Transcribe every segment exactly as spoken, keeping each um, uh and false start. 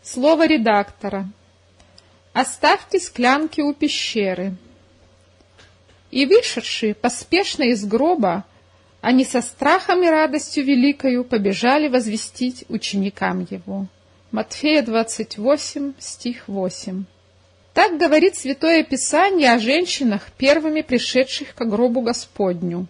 Слово редактора. Оставьте склянки у пещеры. И вышедшие поспешно из гроба, они со страхом и радостью великою побежали возвестить ученикам его. Матфея двадцать восемь, стих восемь. Так говорит Святое Писание о женщинах, первыми пришедших ко гробу Господню.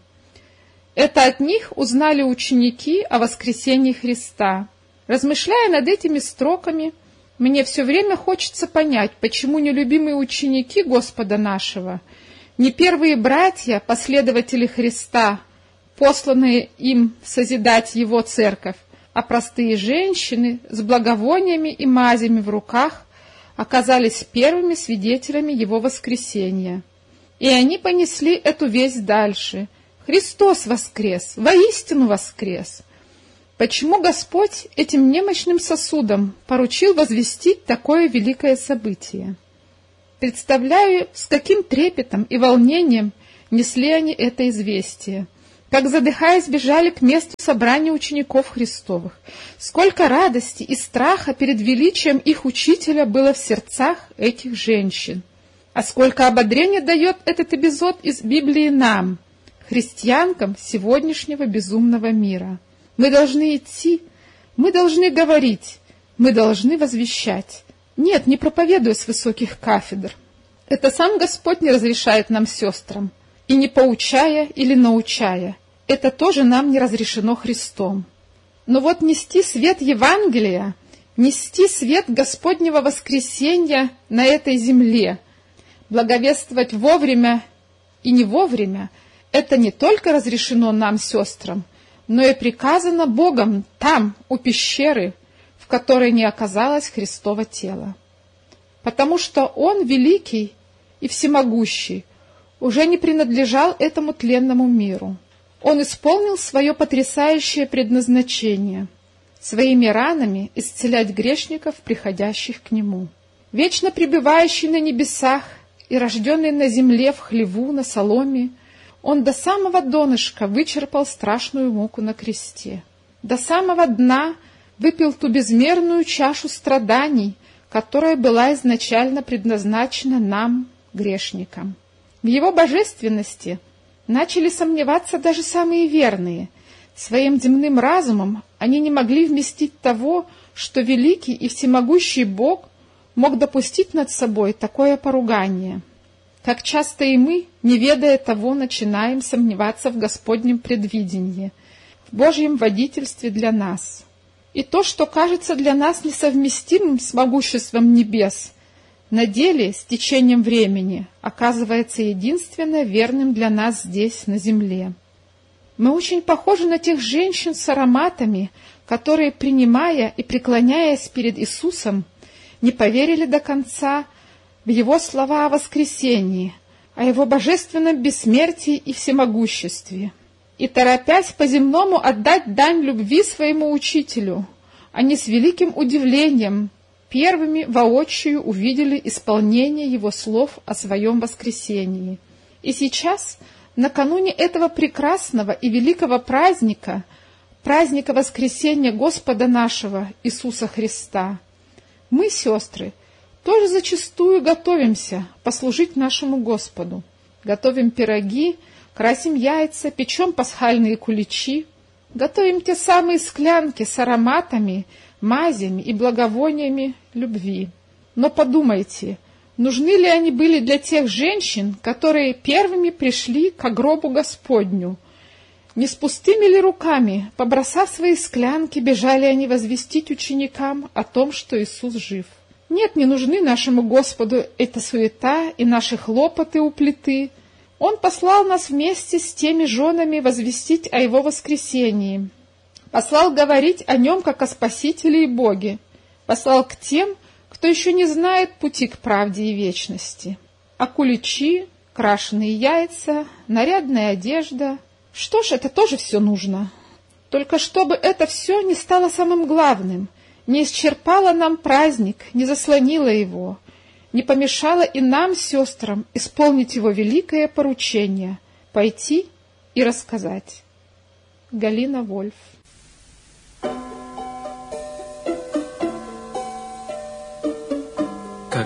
Это от них узнали ученики о воскресении Христа. Размышляя над этими строками, мне все время хочется понять, почему нелюбимые ученики Господа нашего, не первые братья, последователи Христа, посланные им созидать Его церковь, а простые женщины с благовониями и мазями в руках оказались первыми свидетелями Его воскресения. И они понесли эту весть дальше. Христос воскрес, воистину воскрес. Почему Господь этим немощным сосудам поручил возвестить такое великое событие? Представляю, с каким трепетом и волнением несли они это известие, как, задыхаясь, бежали к месту собрания учеников Христовых. Сколько радости и страха перед величием их учителя было в сердцах этих женщин. А сколько ободрения дает этот эпизод из Библии нам, христианкам сегодняшнего безумного мира. Мы должны идти, мы должны говорить, мы должны возвещать. Нет, не проповедуя с высоких кафедр. Это сам Господь не разрешает нам, сестрам, и не поучая или научая. Это тоже нам не разрешено Христом. Но вот нести свет Евангелия, нести свет Господнего воскресения на этой земле, благовествовать вовремя и не вовремя, это не только разрешено нам, сестрам, но и приказано Богом там, у пещеры, в которой не оказалось Христово тело. Потому что Он, великий и всемогущий, уже не принадлежал этому тленному миру. Он исполнил свое потрясающее предназначение — своими ранами исцелять грешников, приходящих к Нему. Вечно пребывающий на небесах и рожденный на земле в хлеву, на соломе, Он до самого донышка вычерпал страшную муку на кресте. До самого дна выпил ту безмерную чашу страданий, которая была изначально предназначена нам, грешникам. В Его божественности начали сомневаться даже самые верные. Своим земным разумом они не могли вместить того, что великий и всемогущий Бог мог допустить над собой такое поругание. Как часто и мы, не ведая того, начинаем сомневаться в Господнем предвидении, в Божьем водительстве для нас. И то, что кажется для нас несовместимым с могуществом небес, на деле с течением времени оказывается единственно верным для нас здесь, на земле. Мы очень похожи на тех женщин с ароматами, которые, принимая и преклоняясь перед Иисусом, не поверили до конца в Его слова о воскресении, о Его божественном бессмертии и всемогуществе. И, торопясь по-земному отдать дань любви своему Учителю, они с великим удивлением первыми воочию увидели исполнение Его слов о Своем воскресении. И сейчас, накануне этого прекрасного и великого праздника, праздника воскресения Господа нашего Иисуса Христа, мы, сестры, тоже зачастую готовимся послужить нашему Господу. Готовим пироги, красим яйца, печем пасхальные куличи, готовим те самые склянки с ароматами, мазями и благовониями любви. Но подумайте, нужны ли они были для тех женщин, которые первыми пришли к гробу Господню? Не с пустыми ли руками, побросав свои склянки, бежали они возвестить ученикам о том, что Иисус жив? Нет, не нужны нашему Господу эта суета и наши хлопоты у плиты. Он послал нас вместе с теми женами возвестить о Его воскресении. Послал говорить о Нем, как о Спасителе и Боге. Послал к тем, кто еще не знает пути к правде и вечности. А куличи, крашеные яйца, нарядная одежда. Что ж, это тоже все нужно. Только чтобы это все не стало самым главным, не исчерпало нам праздник, не заслонило его, не помешало и нам, сестрам, исполнить его великое поручение — пойти и рассказать. Галина Вольф.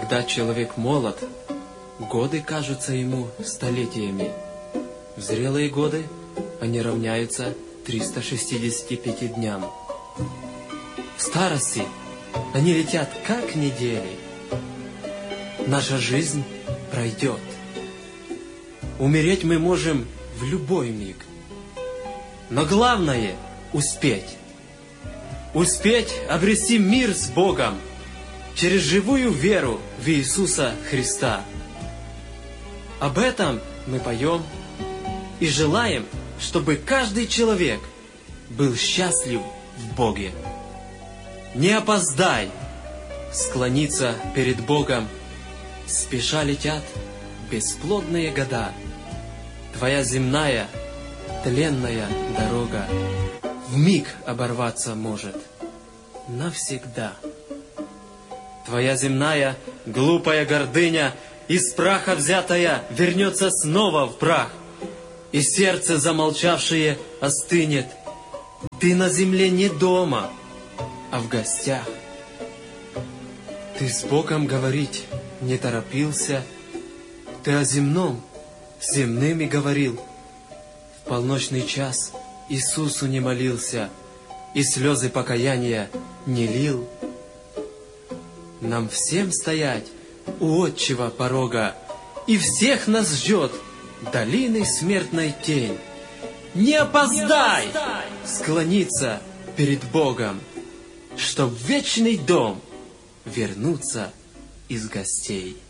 Когда человек молод, годы кажутся ему столетиями. В зрелые годы они равняются триста шестидесяти пяти дням. В старости они летят как недели. Наша жизнь пройдет. Умереть мы можем в любой миг. Но главное — успеть. Успеть обрести мир с Богом через живую веру в Иисуса Христа. Об этом мы поем и желаем, чтобы каждый человек был счастлив в Боге. Не опоздай склониться перед Богом. Спеша летят бесплодные года. Твоя земная, тленная дорога вмиг оборваться может навсегда. Твоя земная, глупая гордыня, из праха взятая, вернется снова в прах, и сердце замолчавшее остынет. Ты на земле не дома, а в гостях. Ты с Богом говорить не торопился, ты о земном с земными говорил. В полночный час Иисусу не молился и слезы покаяния не лил. Нам всем стоять у отчего порога, и всех нас ждет долины смертной тень. Не опоздай склониться перед Богом, чтоб в вечный дом вернуться из гостей.